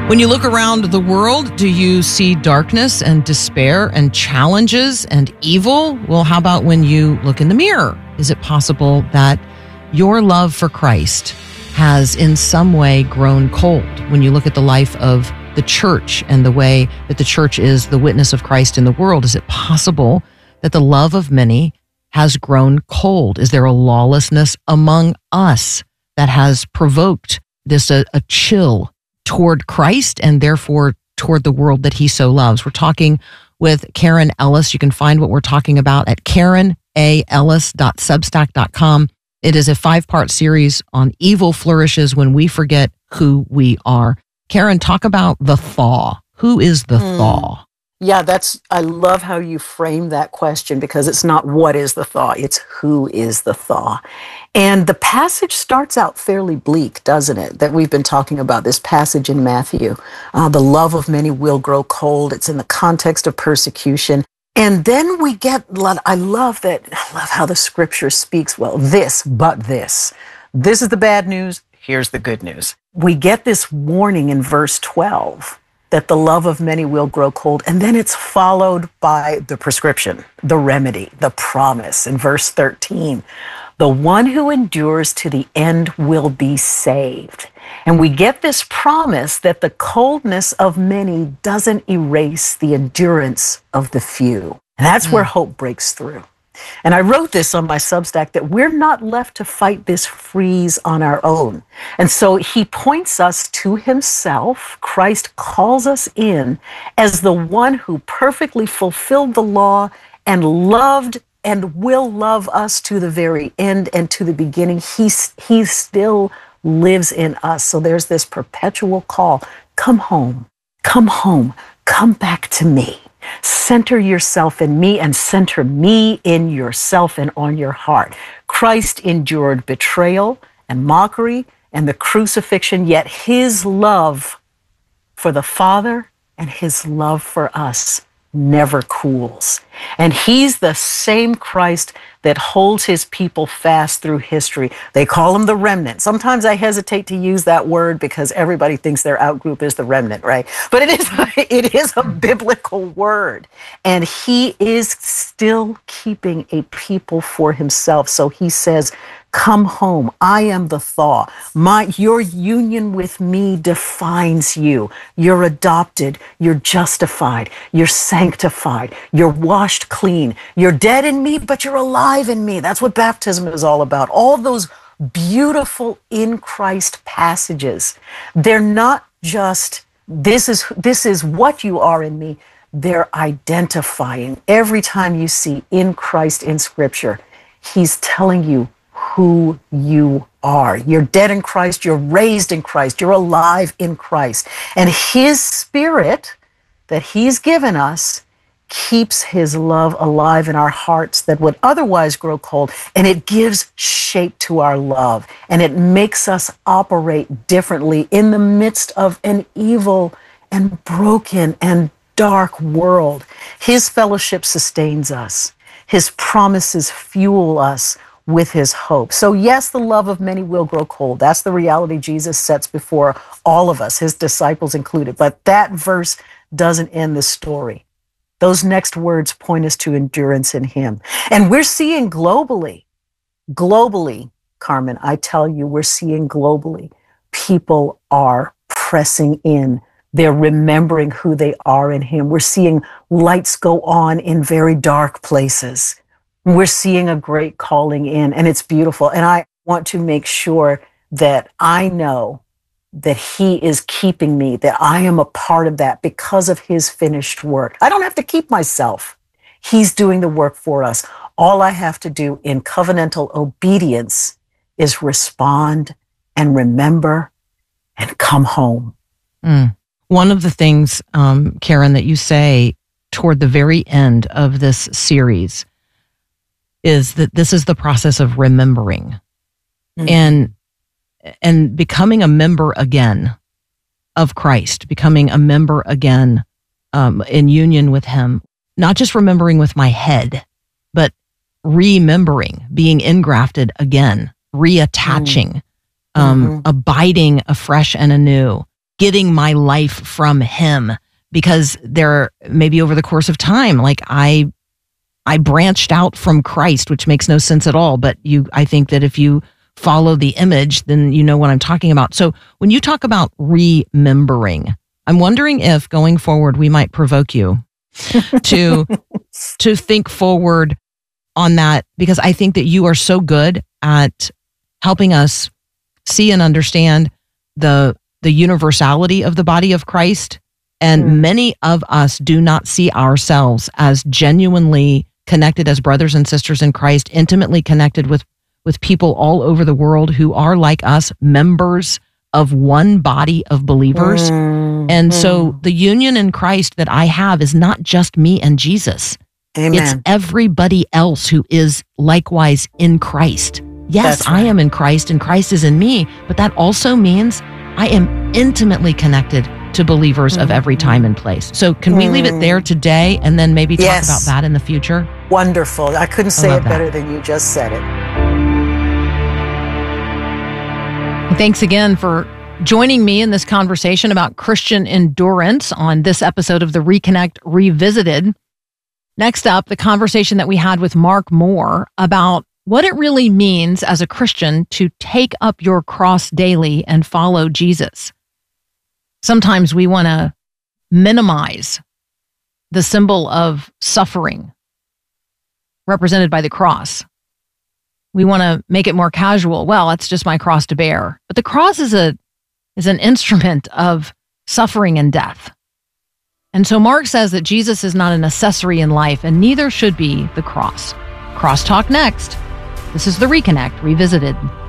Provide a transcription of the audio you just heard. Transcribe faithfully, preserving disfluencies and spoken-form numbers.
When you look around the world, do you see darkness and despair and challenges and evil? Well, how about when you look in the mirror? Is it possible that your love for Christ has in some way grown cold? When you look at the life of the church and the way that the church is the witness of Christ in the world, is it possible that the love of many has grown cold? Is there a lawlessness among us that has provoked this a, a chill toward Christ and therefore toward the world that he so loves? We're talking with Karen Ellis. You can find what we're talking about at karen a ellis dot substack dot com. It is a five-part series on evil flourishes when we forget who we are. Karen, talk about the thaw. Who is the mm. thaw? Yeah, that's, I love how you frame that question, because it's not what is the thaw, it's who is the thaw. And the passage starts out fairly bleak, doesn't it? That we've been talking about, this passage in Matthew. Uh, the love of many will grow cold. It's in the context of persecution. And then we get, I love that, I love how the scripture speaks, well, this, but this. This is the bad news, here's the good news. We get this warning in verse twelve that the love of many will grow cold, and then it's followed by the prescription, the remedy, the promise in verse thirteen. The one who endures to the end will be saved. And we get this promise that the coldness of many doesn't erase the endurance of the few. And that's mm. where hope breaks through. And I wrote this on my Substack, that we're not left to fight this freeze on our own. And so he points us to himself. Christ calls us in as the one who perfectly fulfilled the law and loved and will love us to the very end and to the beginning. He, he still lives in us. So there's this perpetual call. Come home, come home, come back to me. Center yourself in me and center me in yourself and on your heart. Christ endured betrayal and mockery and the crucifixion, yet his love for the Father and his love for us never cools. And he's the same Christ that holds his people fast through history. They call him the remnant. Sometimes I hesitate to use that word because everybody thinks their outgroup is the remnant, right? But it is, it is a biblical word. And he is still keeping a people for himself. So he says, come home. I am the thaw. My, your union with me defines you. You're adopted. You're justified. You're sanctified. You're washed clean. You're dead in me, but you're alive in me. That's what baptism is all about. All those beautiful in Christ passages. They're not just, this is, this is what you are in me. They're identifying. Every time you see in Christ in Scripture, he's telling you who you are. You're dead in Christ, you're raised in Christ, you're alive in Christ. And his Spirit that he's given us keeps his love alive in our hearts that would otherwise grow cold, and it gives shape to our love, and it makes us operate differently in the midst of an evil and broken and dark world. His fellowship sustains us. His promises fuel us with his hope. So yes, the love of many will grow cold. That's the reality Jesus sets before all of us, his disciples included. But that verse doesn't end the story. Those next words point us to endurance in him. And we're seeing globally, globally, Carmen, I tell you, we're seeing globally, people are pressing in. They're remembering who they are in him. We're seeing lights go on in very dark places. We're seeing a great calling in, and it's beautiful. And I want to make sure that I know that he is keeping me, that I am a part of that because of his finished work. I don't have to keep myself. He's doing the work for us. All I have to do in covenantal obedience is respond and remember and come home. Mm. One of the things, um, Karen, that you say toward the very end of this series is that this is the process of remembering mm-hmm. and and becoming a member again of Christ, becoming a member again um, in union with him, not just remembering with my head, but remembering, being engrafted again, reattaching, mm-hmm. um, mm-hmm. abiding afresh and anew. getting my life from him, because there maybe over the course of time, like I I branched out from Christ, which makes no sense at all. But you, I think that if you follow the image, then you know what I'm talking about. So when you talk about remembering, I'm wondering if going forward we might provoke you to to think forward on that, because I think that you are so good at helping us see and understand the the universality of the body of Christ. And mm. many of us do not see ourselves as genuinely connected as brothers and sisters in Christ, intimately connected with, with people all over the world who are like us, members of one body of believers. Mm. And mm. so the union in Christ that I have is not just me and Jesus. Amen. It's everybody else who is likewise in Christ. Yes, right. I am in Christ and Christ is in me, but that also means I am intimately connected to believers mm. of every time and place. So can mm. we leave it there today and then maybe talk yes. about that in the future? Wonderful. I couldn't say I it that. better than you just said it. Thanks again for joining me in this conversation about Christian endurance on this episode of the Reconnect Revisited. Next up, the conversation that we had with Mark Moore about what it really means as a Christian to take up your cross daily and follow Jesus. Sometimes we want to minimize the symbol of suffering represented by the cross. We want to make it more casual. Well, it's just my cross to bear. But the cross is a is an instrument of suffering and death. And so Mark says that Jesus is not an accessory in life, and neither should be the cross. Crosstalk next. This is the Reconnect Revisited.